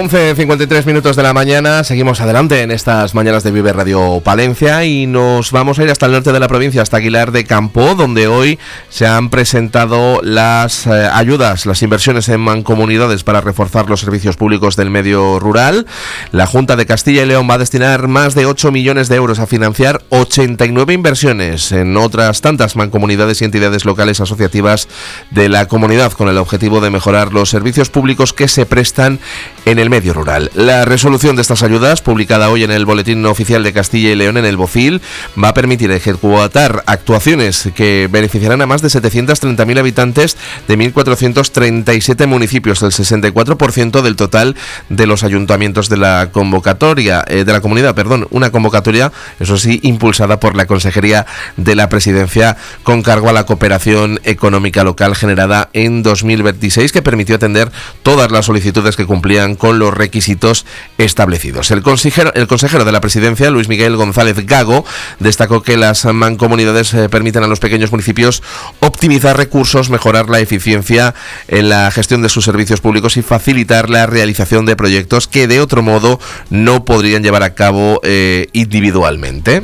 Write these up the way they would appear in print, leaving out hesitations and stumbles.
11:53 minutos de la mañana, seguimos adelante en estas mañanas de Vive Radio Palencia y nos vamos a ir hasta el norte de la provincia, hasta Aguilar de Campo, donde hoy se han presentado las ayudas, las inversiones en mancomunidades para reforzar los servicios públicos del medio rural. La Junta de Castilla y León va a destinar más de 8 millones de euros a financiar 89 inversiones en otras tantas mancomunidades y entidades locales asociativas de la comunidad, con el objetivo de mejorar los servicios públicos que se prestan en el medio rural. La resolución de estas ayudas, publicada hoy en el Boletín Oficial de Castilla y León, en el BOCIL, va a permitir ejecutar actuaciones que beneficiarán a más de 730.000 habitantes de 1.437 municipios, el 64% del total de los ayuntamientos de la convocatoria, de la comunidad, una convocatoria, eso sí, impulsada por la Consejería de la Presidencia con cargo a la cooperación económica local, generada en 2026, que permitió atender todas las solicitudes que cumplían con los requisitos establecidos. El consejero de la Presidencia, Luis Miguel González Gago, destacó que las mancomunidades permiten a los pequeños municipios optimizar recursos, mejorar la eficiencia en la gestión de sus servicios públicos y facilitar la realización de proyectos que de otro modo no podrían llevar a cabo individualmente.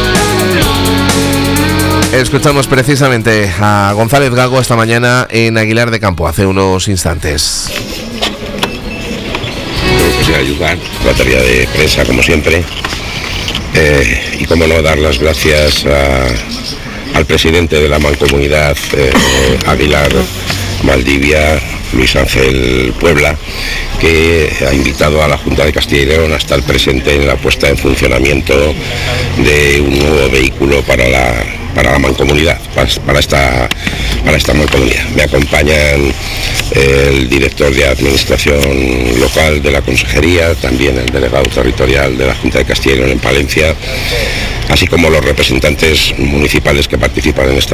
Escuchamos precisamente a González Gago esta mañana en Aguilar de Campo, hace unos instantes. Ayudar, batería de prensa como siempre, y cómo no dar las gracias al presidente de la mancomunidad Aguilar Valdivia, Luis Ángel Puebla, que ha invitado a la Junta de Castilla y León a estar presente en la puesta en funcionamiento de un nuevo vehículo para la mancomunidad, para esta mancomunidad. Me acompañan el director de Administración Local de la Consejería, también el delegado territorial de la Junta de Castilla y León en Palencia, así como los representantes municipales que participan en esta